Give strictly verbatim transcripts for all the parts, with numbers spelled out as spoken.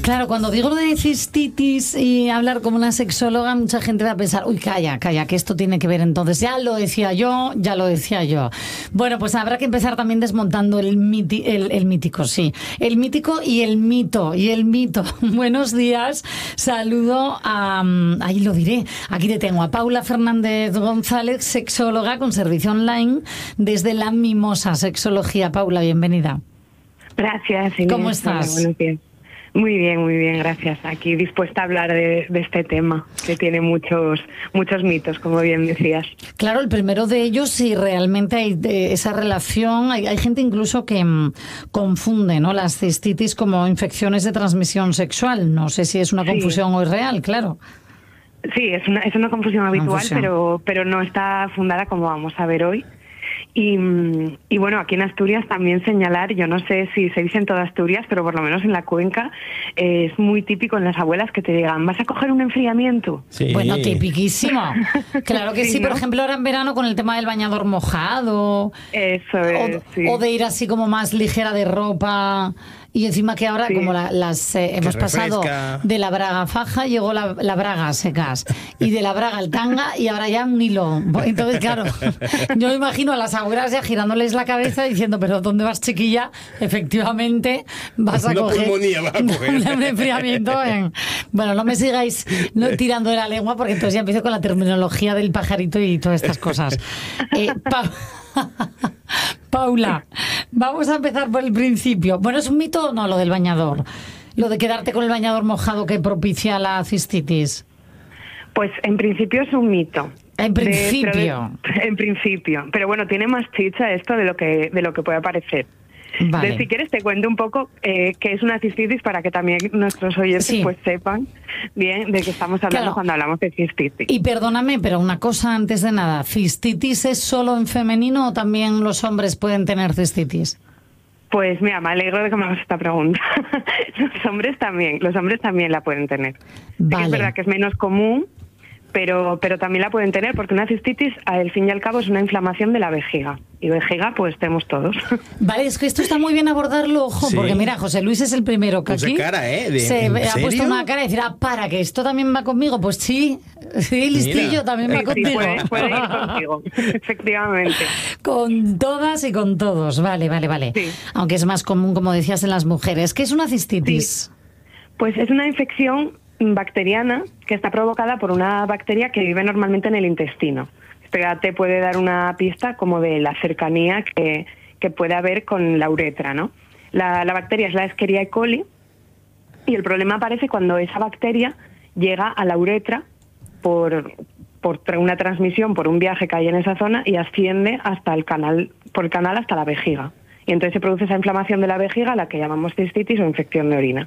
Claro, cuando digo lo de cistitis y hablar como una sexóloga, mucha gente va a pensar, uy, calla, calla, que esto tiene que ver entonces. Ya lo decía yo, ya lo decía yo. Bueno, pues habrá que empezar también desmontando el, miti, el, el mítico, sí. El mítico y el mito, y el mito. Buenos días, saludo a, ahí lo diré, aquí te tengo, a Paula Fernández González, sexóloga con servicio online desde La Mimosa Sexología. Paula, bienvenida. Gracias, Inés. ¿Cómo estás? Hola, buenos días. Muy bien, muy bien, gracias. Aquí dispuesta a hablar de, de este tema, que tiene muchos muchos mitos, como bien decías. Claro, el primero de ellos, si realmente hay de esa relación, hay, hay gente incluso que mmm, confunde, ¿no?, las cistitis como infecciones de transmisión sexual. No sé si es una confusión sí. o es real, claro. Sí, es una, es una confusión habitual, confusión. pero pero no está fundada, como vamos a ver hoy. Y, y bueno, aquí en Asturias también señalar, yo no sé si se dice en toda Asturias, pero por lo menos en la cuenca eh, es muy típico en las abuelas que te digan, ¿vas a coger un enfriamiento? Sí. Bueno, tipiquísimo. Claro que sí, sí, ¿no? Por ejemplo, ahora en verano con el tema del bañador mojado. Eso es, o, sí. o de ir así como más ligera de ropa. Y encima que ahora, sí. como la, las eh, hemos pasado de la braga faja, llegó la, la braga secas, y de la braga al tanga, y ahora ya un hilo. Entonces, claro, yo me imagino a las abuelas ya girándoles la cabeza diciendo, pero ¿dónde vas, chiquilla? Efectivamente, vas a Una coger, pulmonía vas a coger. un enfriamiento. En... Bueno, no me sigáis no, tirando de la lengua, porque entonces ya empiezo con la terminología del pajarito y todas estas cosas. Eh, pa... Paula, vamos a empezar por el principio. Bueno, ¿es un mito o no lo del bañador? Lo de quedarte con el bañador mojado que propicia la cistitis. Pues en principio es un mito. En principio. De, de, en principio. Pero bueno, tiene más chicha esto de lo que, de lo que puede parecer. Vale. Entonces, si quieres te cuento un poco eh, qué es una cistitis para que también nuestros oyentes sí. pues sepan bien de qué estamos hablando claro. cuando hablamos de cistitis. Y perdóname, pero una cosa antes de nada, ¿cistitis es solo en femenino o también los hombres pueden tener cistitis? Pues mira, me alegro de que me hagas esta pregunta. Los hombres también, los hombres también la pueden tener. Vale. Sí, es verdad que es menos común, pero pero también la pueden tener porque una cistitis, al fin y al cabo, es una inflamación de la vejiga. Y vejiga, pues tenemos todos. Vale, es que esto está muy bien abordarlo, ojo, sí. porque mira, José Luis es el primero que aquí cara, ¿eh? ¿De, se ha puesto una cara y decir, ah, para, que esto también va conmigo. Pues sí, sí, listillo, mira. también va sí, contigo. Sí, puede, puede ir contigo, efectivamente. Con todas y con todos, vale, vale, vale. Sí. Aunque es más común, como decías, en las mujeres. ¿Qué es una cistitis? Sí. Pues es una infección bacteriana que está provocada por una bacteria que vive normalmente en el intestino. Esto ya te puede dar una pista como de la cercanía que, que puede haber con la uretra, ¿no? La, la bacteria es la Escherichia coli y el problema aparece cuando esa bacteria llega a la uretra por, por una transmisión, por un viaje que hay en esa zona y asciende hasta el canal, por el canal hasta la vejiga. Y entonces se produce esa inflamación de la vejiga, la que llamamos cistitis o infección de orina.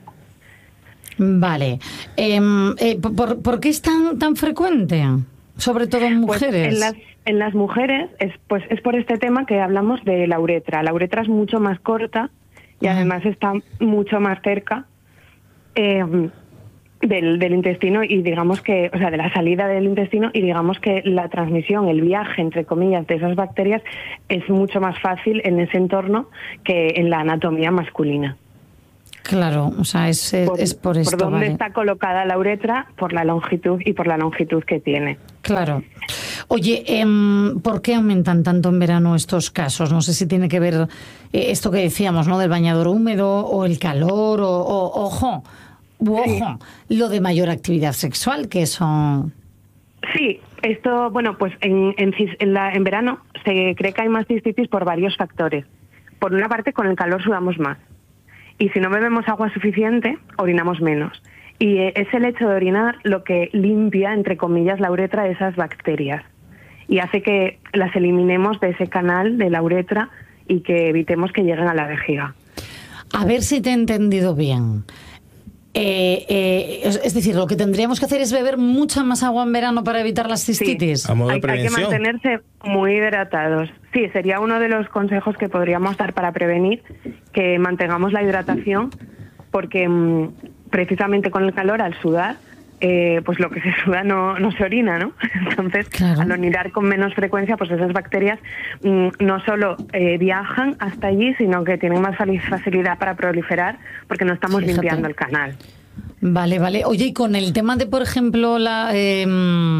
Vale. Eh, eh, ¿por, ¿Por qué es tan, tan frecuente? Sobre todo en mujeres. Pues en las, en las mujeres es, pues es por este tema que hablamos de la uretra. La uretra es mucho más corta y ah. además está mucho más cerca eh, del, del intestino y digamos que, o sea, de la salida del intestino y digamos que la transmisión, el viaje, entre comillas, de esas bacterias es mucho más fácil en ese entorno que en la anatomía masculina. Claro, o sea, es, por, es por esto. Por dónde vale. está colocada la uretra, por la longitud y por la longitud que tiene. Claro. Oye, eh, ¿por qué aumentan tanto en verano estos casos? No sé si tiene que ver eh, esto que decíamos, ¿no? Del bañador húmedo o el calor o, o ojo, u, ojo, sí. lo de mayor actividad sexual, que eso... Sí, esto, bueno, pues en, en, en, la, en verano se cree que hay más cistitis por varios factores. Por una parte, con el calor sudamos más. Y si no bebemos agua suficiente, orinamos menos. Y es el hecho de orinar lo que limpia, entre comillas, la uretra de esas bacterias. Y hace que las eliminemos de ese canal de la uretra y que evitemos que lleguen a la vejiga. A ver si te he entendido bien. Eh, eh, es decir, lo que tendríamos que hacer es beber mucha más agua en verano para evitar las cistitis. Sí. A modo de hay, hay que mantenerse muy hidratados. Sí, sería uno de los consejos que podríamos dar para prevenir que mantengamos la hidratación, porque mmm, precisamente con el calor, al sudar, eh, pues lo que se suda no, no se orina, ¿no? Entonces, claro. al orinar con menos frecuencia, pues esas bacterias mmm, no solo eh, viajan hasta allí, sino que tienen más facilidad para proliferar, porque no estamos Fíjate. limpiando el canal. Vale, vale. Oye, y con el tema de, por ejemplo, la... Eh,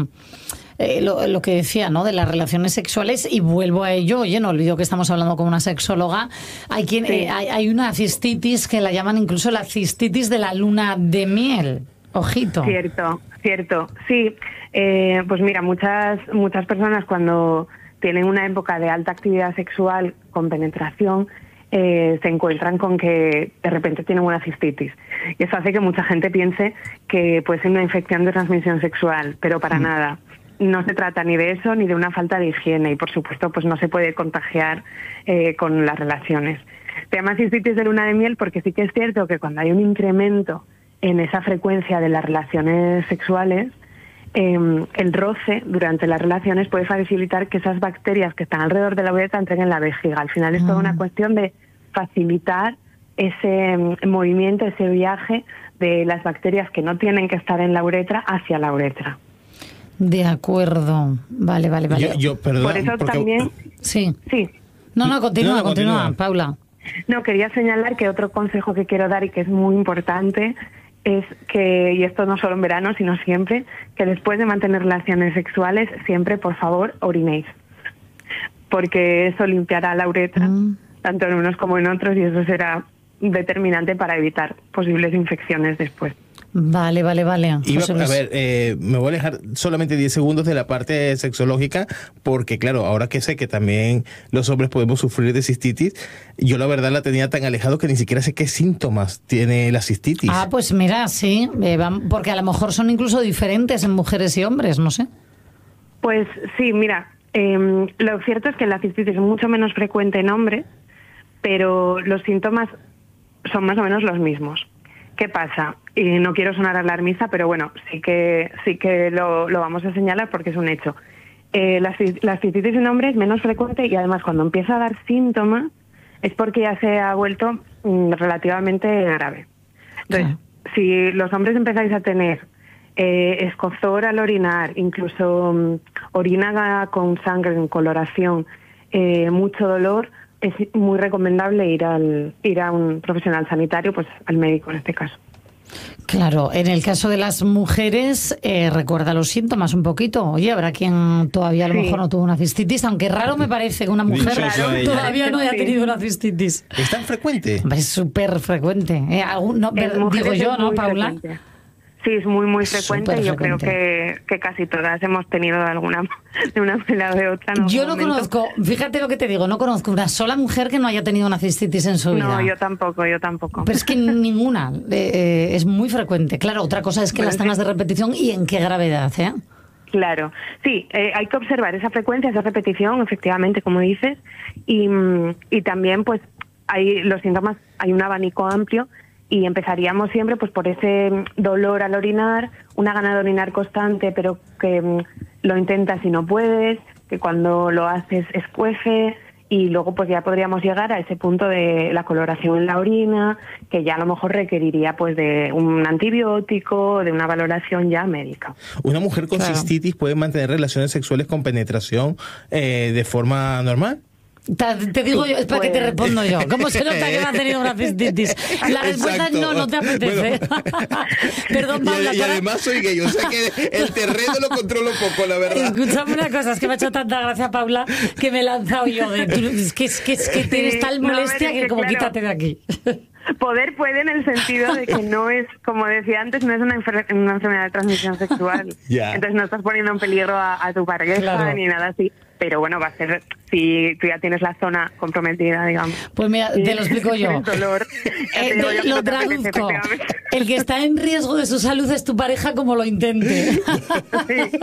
Eh, lo, lo que decía, ¿no? De las relaciones sexuales, y vuelvo a ello, oye, no olvido que estamos hablando con una sexóloga, hay quien sí. eh, hay, hay una cistitis que la llaman incluso la cistitis de la luna de miel. Ojito. Cierto, cierto. Sí, eh, pues mira, muchas muchas personas cuando tienen una época de alta actividad sexual con penetración, eh, se encuentran con que de repente tienen una cistitis. Y eso hace que mucha gente piense que puede ser una infección de transmisión sexual, pero para mm. nada. No se trata ni de eso ni de una falta de higiene y, por supuesto, pues no se puede contagiar eh, con las relaciones. Se llama cistitis de luna de miel porque sí que es cierto que cuando hay un incremento en esa frecuencia de las relaciones sexuales, eh, el roce durante las relaciones puede facilitar que esas bacterias que están alrededor de la uretra entren en la vejiga. Al final es toda una cuestión de facilitar ese movimiento, ese viaje de las bacterias que no tienen que estar en la uretra hacia la uretra. De acuerdo. Vale, vale, vale. Yo, yo perdón, Por eso porque... también... Sí. Sí. No, no, continúa, no, no, continúa, continúa, Paula. No, quería señalar que otro consejo que quiero dar y que es muy importante es que, y esto no solo en verano, sino siempre, que después de mantener relaciones sexuales, siempre, por favor, orinéis. Porque eso limpiará la uretra, mm. tanto en unos como en otros, y eso será determinante para evitar posibles infecciones después. Vale, vale, vale. Iba, a ver, eh, me voy a dejar solamente diez segundos de la parte sexológica, porque claro, ahora que sé que también los hombres podemos sufrir de cistitis, yo la verdad la tenía tan alejado que ni siquiera sé qué síntomas tiene la cistitis. Ah, pues mira, sí, eh, porque a lo mejor son incluso diferentes en mujeres y hombres, no sé. Pues sí, mira, eh, lo cierto es que la cistitis es mucho menos frecuente en hombres, pero los síntomas son más o menos los mismos. ¿Qué pasa? Y no quiero sonar alarmista, pero bueno, sí que sí que lo, lo vamos a señalar porque es un hecho. Eh, la, la cistitis en hombres es menos frecuente y además cuando empieza a dar síntomas es porque ya se ha vuelto mm, relativamente grave. Entonces, sí. si los hombres empezáis a tener eh, escozor al orinar, incluso um, orina con sangre, en coloración, eh, mucho dolor, es muy recomendable ir al ir a un profesional sanitario, pues al médico en este caso. Claro, en el caso de las mujeres, eh, recuerda los síntomas un poquito. Oye, habrá quien todavía a lo sí. mejor no tuvo una cistitis, aunque raro me parece que una mujer raro, todavía no haya tenido una cistitis. ¿Es tan frecuente? Es súper frecuente. Eh, algún, no, pero, digo yo, ¿no, Paula? Frecuente. Sí, es muy, muy frecuente. Súper Yo frecuente. creo que, que casi todas hemos tenido alguna de una manera o de otra. ¿no? Yo no momento. conozco, fíjate lo que te digo, no conozco una sola mujer que no haya tenido una cistitis en su vida. No, yo tampoco, yo tampoco. Pero es que ninguna, eh, es muy frecuente. Claro, otra cosa es que Pero las tengas sí. de repetición y en qué gravedad, ¿eh? Claro, sí, eh, hay que observar esa frecuencia, esa repetición, efectivamente, como dices, y, y también, pues, hay los síntomas, hay un abanico amplio. Y empezaríamos siempre pues por ese dolor al orinar, una gana de orinar constante, pero que mm, lo intentas y no puedes, que cuando lo haces escuece, y luego pues ya podríamos llegar a ese punto de la coloración en la orina, que ya a lo mejor requeriría pues de un antibiótico, de una valoración ya médica. ¿Una mujer con claro. cistitis puede mantener relaciones sexuales con penetración eh, de forma normal? Te, te digo yo, es para pues... que te respondo yo. ¿Cómo se nota que no ha tenido una cistitis? La respuesta es no, no te apetece. Bueno. Perdón, Paula. Y, y además soy gay, o sea que el terreno lo controlo poco, la verdad. Escúchame una cosa, es que me ha hecho tanta gracia, Paula, que me he lanzado yo. De, tú, es, que, es, que, es que tienes tal molestia no, que, que como claro. quítate de aquí. Poder puede en el sentido de que no es, como decía antes, no es una, enfer una enfermedad de transmisión sexual. Yeah. Entonces no estás poniendo en peligro a, a tu pareja claro. ni nada así. Pero bueno, va a ser, si tú ya tienes la zona comprometida, digamos. Pues mira, te lo explico yo. El dolor, eh, yo lo traduzco. El que está en riesgo de su salud es tu pareja como lo intente. Sí.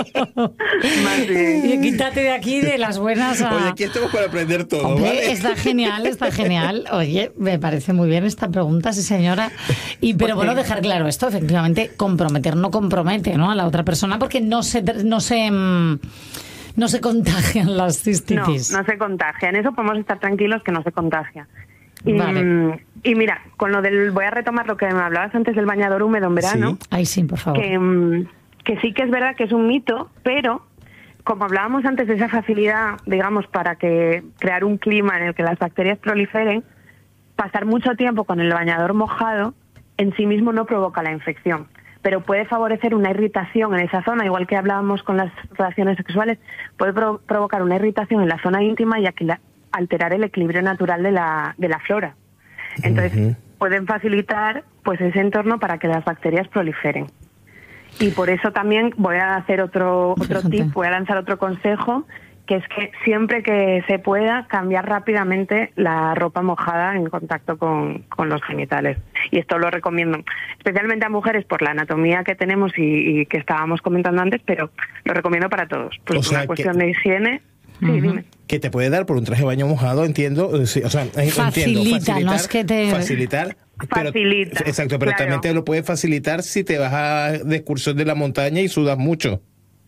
Más bien. Y quítate de aquí de las buenas a... Oye, aquí estamos para aprender todo, Hombre, ¿vale? Está genial, está genial. Oye, me parece muy bien esta pregunta, sí señora. Y pero bueno, dejar claro esto, efectivamente, comprometer no compromete, ¿no? A la otra persona porque no se... No se No se contagian las cistitis. No, no se contagian. Eso podemos estar tranquilos que no se contagia. Y, vale. y mira, con lo del, voy a retomar lo que me hablabas antes del bañador húmedo en verano. Sí. Ay, sí, por favor. Que, que sí que es verdad que es un mito, pero como hablábamos antes de esa facilidad, digamos, para que crear un clima en el que las bacterias proliferen, pasar mucho tiempo con el bañador mojado en sí mismo no provoca la infección, pero puede favorecer una irritación en esa zona, igual que hablábamos con las relaciones sexuales, puede pro- provocar una irritación en la zona íntima y aquí alterar el equilibrio natural de la, de la flora. Entonces, uh-huh. pueden facilitar pues ese entorno para que las bacterias proliferen. Y por eso también voy a hacer otro, otro tip, voy a lanzar otro consejo, que es que siempre que se pueda, cambiar rápidamente la ropa mojada en contacto con, con los genitales. Y esto lo recomiendo especialmente a mujeres por la anatomía que tenemos y, y que estábamos comentando antes, pero lo recomiendo para todos. Pues o sea, una cuestión que... de higiene. Sí, uh-huh. dime. Que te puede dar por un traje de baño mojado, entiendo. Sí, o sea, facilita, entiendo. Facilitar, no es que te... facilitar. Pero, facilita. Exacto, pero claro. también te lo puede facilitar si te vas a de excursión de la montaña y sudas mucho.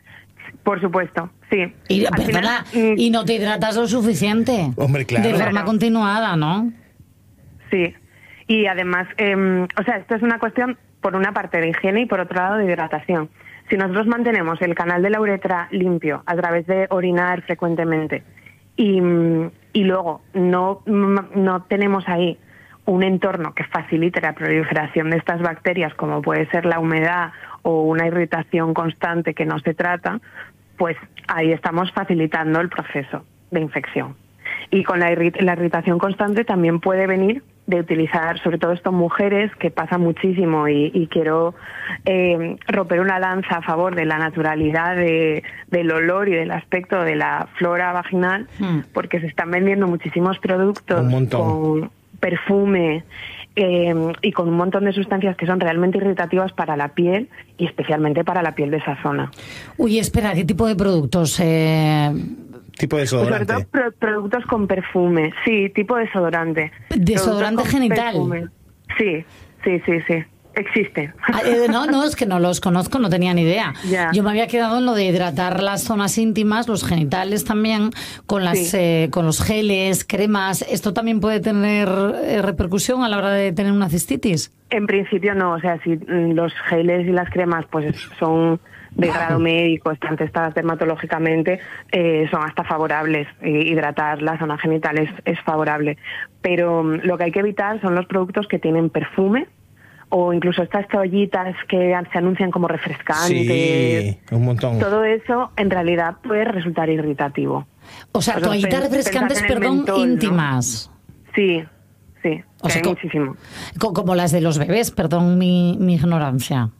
Por supuesto, sí. Y, perdona, final, y no te hidratas lo suficiente. Hombre, claro. De forma claro. continuada, ¿no? Sí. Y además, eh, o sea, esto es una cuestión, por una parte, de higiene y por otro lado, de hidratación. Si nosotros mantenemos el canal de la uretra limpio a través de orinar frecuentemente y, y luego no, no tenemos ahí un entorno que facilite la proliferación de estas bacterias, como puede ser la humedad o una irritación constante que no se trata, pues ahí estamos facilitando el proceso de infección. Y con la, irrit- la irritación constante también puede venir de utilizar, sobre todo esto mujeres, que pasa muchísimo, y, y quiero eh, romper una lanza a favor de la naturalidad de, del olor y del aspecto de la flora vaginal, mm. porque se están vendiendo muchísimos productos con perfume eh, y con un montón de sustancias que son realmente irritativas para la piel y especialmente para la piel de esa zona. Uy, espera, ¿qué tipo de productos? Eh... ¿Tipo de desodorante? Pues sobre todo pro- productos con perfume, sí, tipo desodorante. ¿Desodorante genital? Perfume. Sí, sí, sí, sí. Existe. Ah, eh, no, no, es que no los conozco, no tenía ni idea. Ya. Yo me había quedado en lo de hidratar las zonas íntimas, los genitales también, con las sí. eh, con los geles, cremas. ¿Esto también puede tener eh, repercusión a la hora de tener una cistitis? En principio no, o sea, si mm, los geles y las cremas pues son de grado médico, están testadas dermatológicamente, eh, son hasta favorables. Hidratar la zona genital es, es favorable. Pero um, lo que hay que evitar son los productos que tienen perfume, o incluso estas toallitas que se anuncian como refrescantes. Sí, un montón. Todo eso en realidad puede resultar irritativo. O sea, toallitas refrescantes, perdón, mentol, íntimas. ¿No? Sí, sí, o sea, hay co- muchísimo. Co- como las de los bebés, perdón mi, mi ignorancia.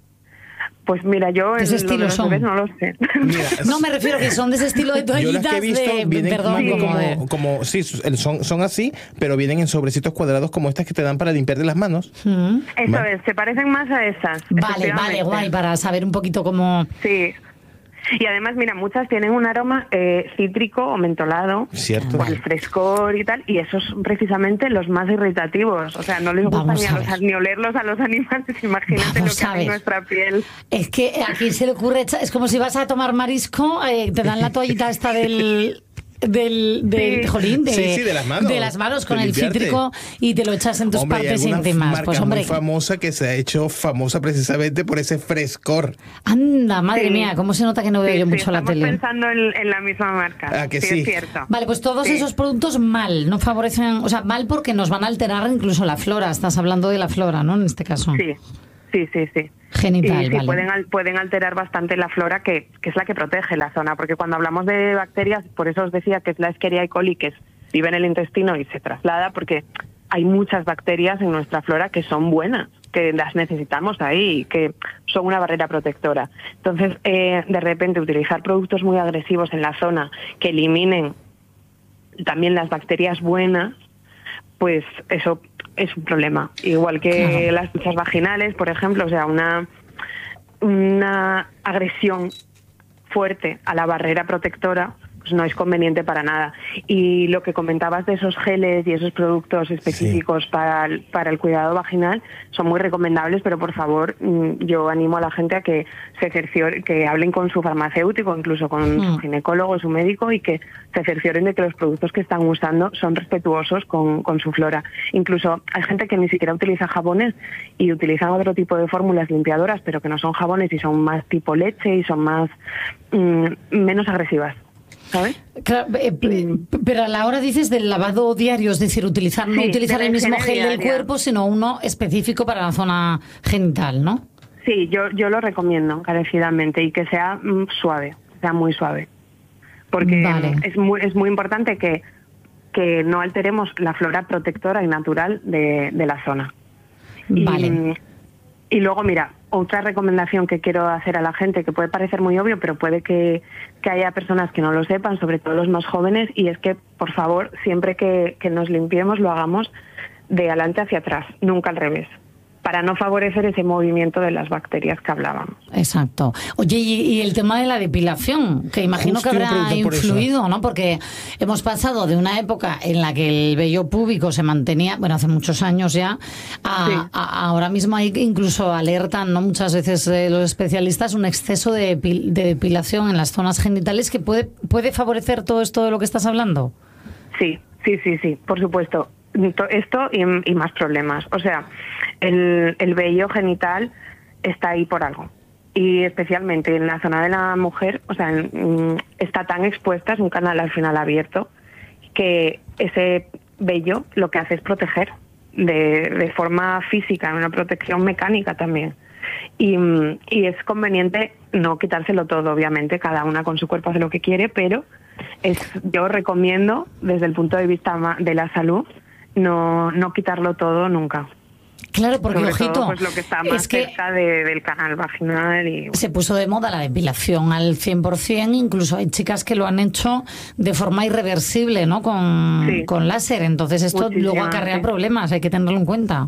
Pues mira, yo ¿qué estilo lo de los son? bebés no lo sé. Mira, no, me refiero que son de ese estilo de toallitas. Yo las que he visto de, vienen perdón, como, como, como, de... como sí, son, son así, pero vienen en sobrecitos cuadrados como estas que te dan para limpiarte las manos. ¿Mm? Eso ¿Va? es, se parecen más a esas. Vale, vale, guay, para saber un poquito cómo... Sí. Y además, mira, muchas tienen un aroma eh, cítrico o mentolado, cierto, por el frescor y tal, y esos son precisamente los más irritativos. O sea, no les gusta ni, a los, ni olerlos a los animales, imagínate Vamos lo que hace nuestra piel. Es que a quién se le ocurre, es como si vas a tomar marisco, eh, te dan la toallita esta del... del, del sí. jolín de, sí, sí, de las manos, de las manos con de el limpiarte. cítrico y te lo echas en tus hombre, partes hay íntimas. Marca Pues hombre, muy famosa que se ha hecho famosa precisamente por ese frescor. Anda, madre sí. mía, cómo se nota que no veo sí, yo sí, mucho la tele. Estamos pensando en, en la misma marca. Ah, que sí, sí. es cierto. Vale, pues todos sí. esos productos mal, no favorecen, o sea, mal porque nos van a alterar incluso la flora. Estás hablando de la flora, ¿no? En este caso. Sí, sí, sí, sí. Genital, y sí, vale. pueden, pueden alterar bastante la flora, que, que es la que protege la zona, porque cuando hablamos de bacterias, por eso os decía que es la Escherichia coli, que es, vive en el intestino y se traslada, porque hay muchas bacterias en nuestra flora que son buenas, que las necesitamos ahí, que son una barrera protectora. Entonces, eh, de repente, utilizar productos muy agresivos en la zona que eliminen también las bacterias buenas, pues eso es un problema. Igual que claro. las duchas vaginales, por ejemplo, o sea, una, una agresión fuerte a la barrera protectora pues no es conveniente para nada. Y lo que comentabas de esos geles y esos productos específicos sí. para, el, para el cuidado vaginal son muy recomendables, pero por favor yo animo a la gente a que se cerciore, que hablen con su farmacéutico, incluso con mm. su ginecólogo, su médico, y que se cercioren de que los productos que están usando son respetuosos con, con su flora. Incluso hay gente que ni siquiera utiliza jabones y utilizan otro tipo de fórmulas limpiadoras, pero que no son jabones y son más tipo leche y son más mmm, menos agresivas. ¿sabes? Claro, eh, pero a la hora dices del lavado diario, es decir, utilizar no Sí, utilizar de la el mismo higiene gel del diaria. cuerpo, sino uno específico para la zona genital, ¿no? Sí, yo, yo lo recomiendo encarecidamente y que sea mm, suave, sea muy suave. Porque Vale. es muy, es muy importante que, que no alteremos la flora protectora y natural de, de la zona. Vale. Y, y luego, mira, otra recomendación que quiero hacer a la gente, que puede parecer muy obvio, pero puede que, que haya personas que no lo sepan, sobre todo los más jóvenes, y es que, por favor, siempre que, que nos limpiemos, lo hagamos de adelante hacia atrás, nunca al revés, para no favorecer ese movimiento de las bacterias que hablábamos. Exacto. Oye, y, y el tema de la depilación, que imagino Justo que iba a habrá preguntar por eso. influido, ¿no? Porque hemos pasado de una época en la que el vello púbico se mantenía, bueno, hace muchos años ya, a, Sí. a- ahora mismo hay incluso alertan, ¿no? Muchas veces eh, los especialistas un exceso de, depi- de depilación en las zonas genitales que puede, puede favorecer todo esto de lo que estás hablando. Sí, sí, sí, sí, por supuesto. To- Esto y, y más problemas. O sea, el, el vello genital está ahí por algo. Y especialmente en la zona de la mujer, o sea, en- mm, está tan expuesta, es un canal al final abierto, que ese vello lo que hace es proteger de, de forma física, una protección mecánica también. Y, mm, y es conveniente no quitárselo todo, obviamente, cada una con su cuerpo hace lo que quiere, pero es, yo recomiendo, desde el punto de vista ma- de la salud, no, no quitarlo todo nunca. Claro, porque, Sobre ojito, todo, pues lo que está más es que cerca de- del canal vaginal. Y se puso de moda la depilación al cien por ciento, incluso hay chicas que lo han hecho de forma irreversible, ¿no? Con, Sí. con láser, entonces esto Muchísimas, luego acarrea sí. problemas, hay que tenerlo en cuenta.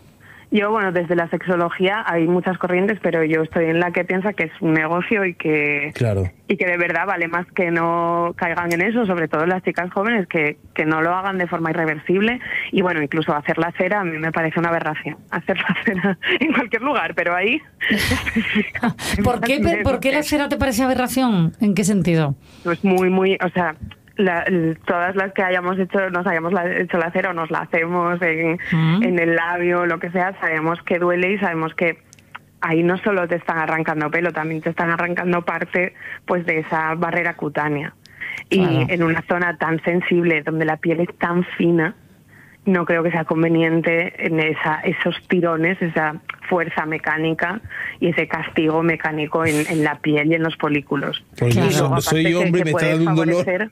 Yo, bueno, desde la sexología hay muchas corrientes, pero yo estoy en la que piensa que es un negocio y que Claro. y que de verdad vale más que no caigan en eso, sobre todo las chicas jóvenes, que, que no lo hagan de forma irreversible. Y bueno, incluso hacer la cera a mí me parece una aberración. Hacer la cera en cualquier lugar, pero ahí... ¿Por qué, pe- ¿Por qué la cera te parece aberración? ¿En qué sentido? Pues muy, muy... O sea, la- l- todas las que hayamos hecho, nos hayamos la- hecho la cera o nos la hacemos en, Mm. en el labio, lo que sea, sabemos que duele y sabemos que ahí no solo te están arrancando pelo, también te están arrancando parte pues de esa barrera cutánea. Y Claro. en una zona tan sensible, donde la piel es tan fina, no creo que sea conveniente en esa, esos tirones, esa fuerza mecánica y ese castigo mecánico en, en la piel y en los folículos. Pues Claro. yo so- soy aparte hombre y que me está puede dando un dolor. favorecer-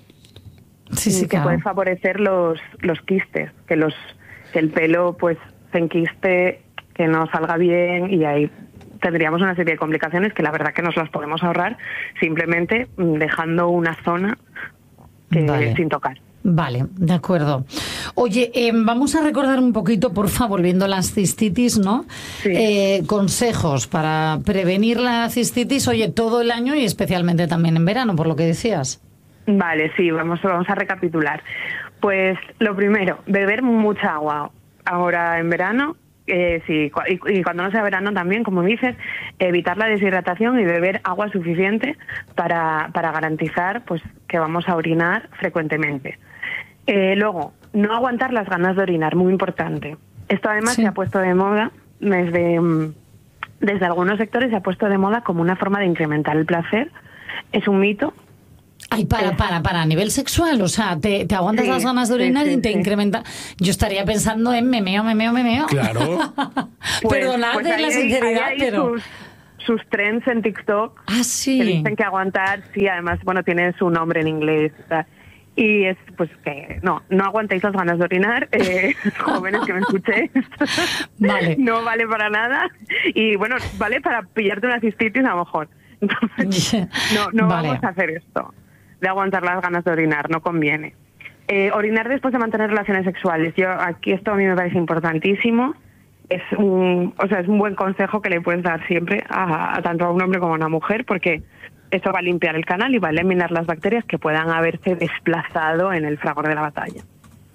Sí, sí, que claro. puede favorecer los, los quistes, que los que el pelo pues se enquiste, que no salga bien, y ahí tendríamos una serie de complicaciones que la verdad que nos las podemos ahorrar simplemente mm, dejando una zona que Vale. sin tocar. Vale, de acuerdo. Oye, eh, vamos a recordar un poquito, porfa, volviendo a las cistitis, ¿no? Sí. Eh, consejos para prevenir la cistitis, oye, todo el año y especialmente también en verano, por lo que decías. Vale, sí, vamos, vamos a recapitular. Pues lo primero, beber mucha agua. Ahora en verano, eh, sí, cu- y, y cuando no sea verano también, como dices, evitar la deshidratación y beber agua suficiente para, para garantizar pues que vamos a orinar frecuentemente. Eh, luego, no aguantar las ganas de orinar, muy importante. Esto además Sí. se ha puesto de moda desde, mm, desde algunos sectores, se ha puesto de moda como una forma de incrementar el placer. Es un mito. Ay, para, Eso. para, para, a nivel sexual, o sea, te, te aguantas Sí, las ganas de sí, orinar sí, y te sí. incrementa. Yo estaría pensando en memeo, memeo, memeo. Claro. Pues- Perdonad pues de ahí la hay- sinceridad, ahí hay pero... sus, sus trends en TikTok Ah, que sí. dicen que aguantar, sí, además, bueno, tiene su nombre en inglés. o sea, y es, pues, que no, no aguantéis las ganas de orinar, eh, jóvenes que me escuchéis. Vale. No vale para nada. Y bueno, vale para pillarte una cistitis a lo mejor. Entonces, no, no Vale. vamos a hacer esto, de aguantar las ganas de orinar, no conviene. Eh, orinar después de mantener relaciones sexuales. Yo aquí esto a mí me parece importantísimo. Es un, o sea, es un buen consejo que le puedes dar siempre a, a tanto a un hombre como a una mujer, porque eso va a limpiar el canal y va a eliminar las bacterias que puedan haberse desplazado en el fragor de la batalla.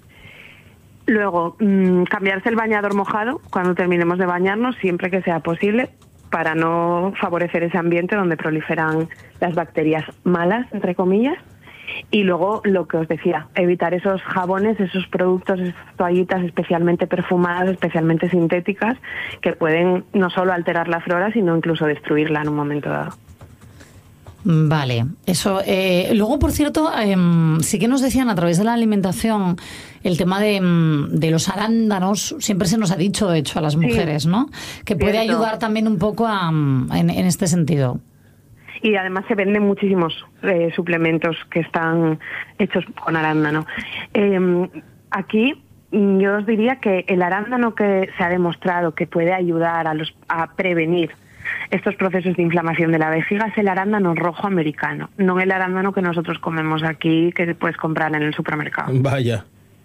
Luego, mmm, cambiarse el bañador mojado cuando terminemos de bañarnos, siempre que sea posible, para no favorecer ese ambiente donde proliferan las bacterias malas, entre comillas. Y luego, lo que os decía, evitar esos jabones, esos productos, esas toallitas especialmente perfumadas, especialmente sintéticas, que pueden no solo alterar la flora, sino incluso destruirla en un momento dado. Vale, eso. Eh, luego, por cierto, eh, sí que nos decían a través de la alimentación el tema de, de los arándanos, siempre se nos ha dicho, de hecho, a las mujeres, sí, ¿no? Que puede cierto. ayudar también un poco a, en, en este sentido. Y además se venden muchísimos eh, suplementos que están hechos con arándano. Eh, aquí yo os diría que el arándano que se ha demostrado que puede ayudar a, los, a prevenir estos procesos de inflamación de la vejiga es el arándano rojo americano, no el arándano que nosotros comemos aquí, que puedes comprar en el supermercado. Vaya.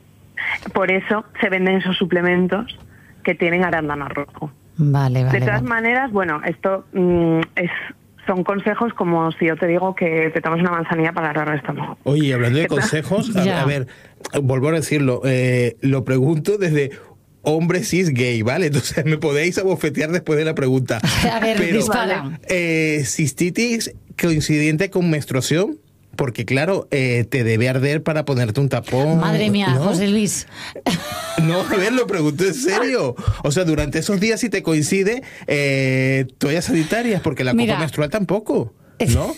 Por eso se venden esos suplementos que tienen arándano rojo. Vale, vale. De todas vale. maneras, bueno, esto mmm, es... son consejos como si yo te digo que te tomes una manzanilla para agarrar el estómago. Oye, hablando de consejos, a, a ver, vuelvo a decirlo, eh, lo pregunto desde hombre cis gay, ¿vale? Entonces me podéis abofetear después de la pregunta. A ver, pero, dispara. Eh, cistitis coincidente con menstruación, porque claro, eh, te debe arder para ponerte un tapón. Madre mía, ¿no? José Luis. No, a ver, lo pregunto en serio. O sea, durante esos días si te coincide eh, toallas sanitarias, porque la Mira, copa menstrual tampoco, ¿no?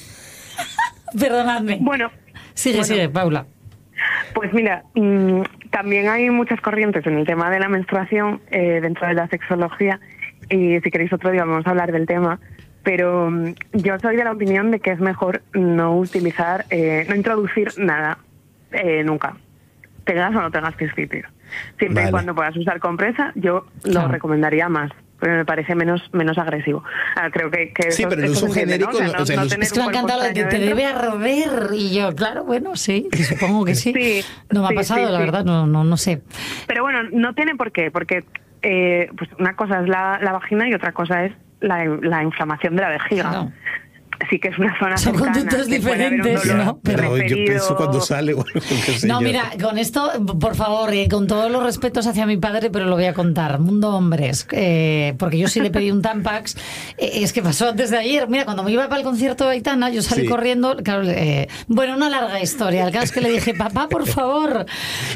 Perdonadme. Bueno, sigue, bueno, sigue, Paula. Pues mira, mmm, también hay muchas corrientes en el tema de la menstruación eh, dentro de la sexología, y si queréis otro día vamos a hablar del tema, pero mmm, yo soy de la opinión de que es mejor no utilizar, eh, no introducir nada, eh, nunca, tengas o no tengas cistitis. Siempre Vale. y cuando puedas usar compresa, yo Claro. lo recomendaría más, porque me parece menos menos agresivo. Ah, creo que, que Sí, eso, pero el eso uso se entiende, genérico, ¿no? O sea, no- o sea, el uso- tener Es que me ha un cuerpo encantado, te, extraño te dentro. debe arder. Y yo, claro, bueno, sí, supongo que sí. Sí, no me ha sí, pasado, sí, la sí. verdad, no, no, no sé. Pero bueno, no tiene por qué, porque eh, pues una cosa es la, la vagina y otra cosa es la, la inflamación de la vejiga. Claro. Sí que es una zona Son cercana, conductos que puede haber un diferentes, dolor ¿no? Pero yo referido. pienso cuando sale, bueno, qué sé No, yo. mira, con esto, por favor, eh, con todos los respetos hacia mi padre, pero lo voy a contar. Mundo hombres, eh, porque yo sí le pedí un Tampax. Eh, es que pasó antes de ayer. Mira, cuando me iba para el concierto de Aitana, yo salí Sí. corriendo. Claro, eh, bueno, una larga historia. El caso es que le dije, papá, por favor,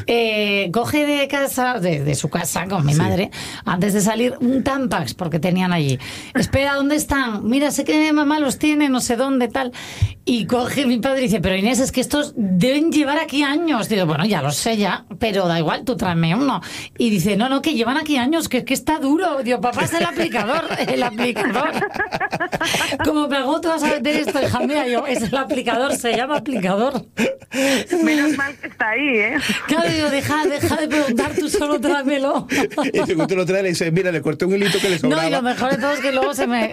eh, coge de casa, de, de su casa con mi Sí. madre, antes de salir, un Tampax, porque tenían allí. Espera, ¿dónde están? Mira, sé que mi mamá los tiene, no sé dónde, tal. Y coge mi padre y dice, pero Inés, es que estos deben llevar aquí años. Digo, bueno, ya lo sé ya, pero da igual, tú tráeme uno. Y dice, no, no, que llevan aquí años, que, que está duro. Digo, papá, es el aplicador, el aplicador. Como pegó, tú vas a meter esto, hija mía, yo, es el aplicador, se llama aplicador. Menos mal que está ahí, ¿eh? Claro, digo, deja, deja de preguntar, tú solo tráemelo. Y según te lo trae, le dices, mira, le corté un hilito que le sobraba. No, y lo mejor de todo es que luego se me...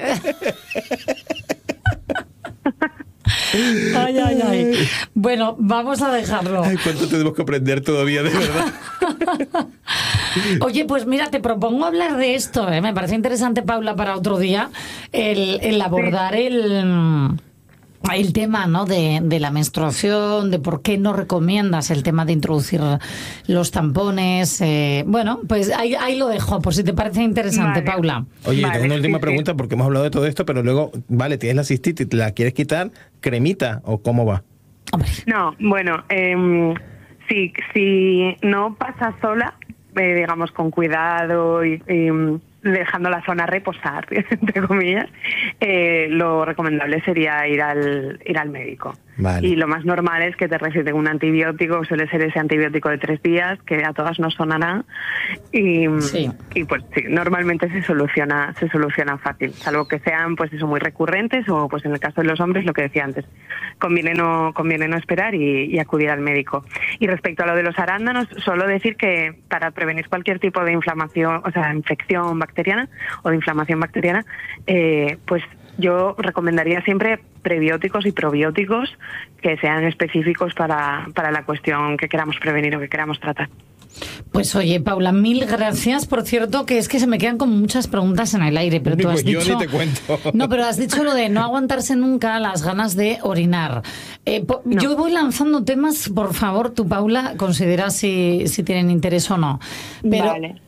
Ay, ay, ay. Bueno, vamos a dejarlo. Ay, cuánto tenemos que aprender todavía, de verdad. Oye, pues mira, te propongo hablar de esto. ¿eh? Me parece interesante, Paula, para otro día, el, el abordar el... El tema, ¿no? de, de la menstruación, de por qué no recomiendas el tema de introducir los tampones. Eh, bueno, pues ahí, ahí lo dejo, por si te parece interesante, Vale. Paula. Oye, Vale, tengo una última sí, sí. pregunta porque hemos hablado de todo esto, pero luego, vale, tienes la cistitis, ¿la quieres quitar? ¿Cremita o cómo va? Hombre, No, bueno, eh, si, si no pasa sola, eh, digamos con cuidado y, y dejando la zona reposar, entre comillas, eh, lo recomendable sería ir al ir al médico. Vale. Y lo más normal es que te receten un antibiótico, suele ser ese antibiótico de tres días, que a todas nos sonará. Y, Sí. y pues sí, normalmente se soluciona se soluciona fácil, salvo que sean pues eso muy recurrentes o pues en el caso de los hombres, lo que decía antes, conviene no conviene no esperar y, y acudir al médico. Y respecto a lo de los arándanos, solo decir que para prevenir cualquier tipo de inflamación, o sea, infección bacteriana o de inflamación bacteriana, eh, pues yo recomendaría siempre prebióticos y probióticos que sean específicos para, para la cuestión que queramos prevenir o que queramos tratar. pues oye, Paula, mil gracias. Por cierto, que es que se me quedan como muchas preguntas en el aire, pero tú Pues has yo dicho... ni te cuento. No, pero has dicho lo de no aguantarse nunca las ganas de orinar. Eh, po- No. Yo voy lanzando temas, por favor, tú, Paula, considera si, si tienen interés o no. Pero, Vale.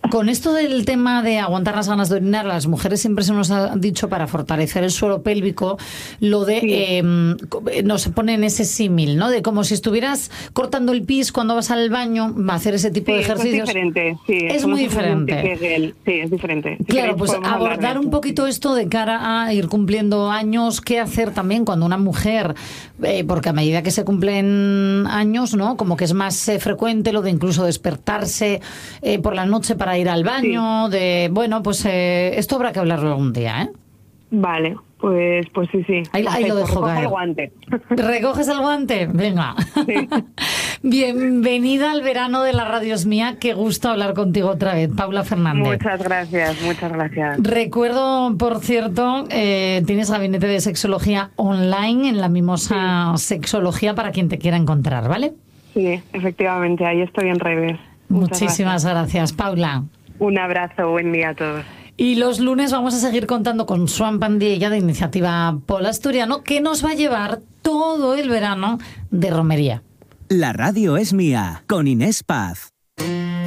Con esto del tema de aguantar las ganas de orinar, las mujeres siempre se nos ha dicho para fortalecer el suelo pélvico lo de, Sí. eh, nos ponen ese símil, ¿no? De como si estuvieras cortando el pis cuando vas al baño, va a hacer ese tipo Sí, de eso es ejercicios. diferente. Sí, Es eso muy no se hace un diferente. Kegel. Sí, es diferente. Si Claro, queréis pues podemos hablar de abordar un eso. poquito esto de cara a ir cumpliendo años, qué hacer también cuando una mujer, eh, porque a medida que se cumplen años, ¿no? Como que es más eh, frecuente lo de incluso despertarse eh, por la noche para ir al baño, de, bueno, pues eh, esto habrá que hablarlo algún día, ¿eh? Vale, pues, pues sí, sí. Ahí- ahí lo Perfecto, dejo recoge caer. el guante. ¿Recoges el guante? Venga. Sí. Bienvenida al verano de la Radio Es Mía. Qué gusto hablar contigo otra vez, Paula Fernández. Muchas gracias, muchas gracias. Recuerdo, por cierto, eh, tienes gabinete de sexología online en la Mimosa Sexología para quien te quiera encontrar, ¿vale? Sí, efectivamente, ahí estoy en redes. Muchas Muchísimas gracias. gracias. Paula. Un abrazo, buen día a todos. Y los lunes vamos a seguir contando con Swan Pandilla de Iniciativa Pol Asturiano, que nos va a llevar todo el verano de romería. La radio es mía, con Inés Paz.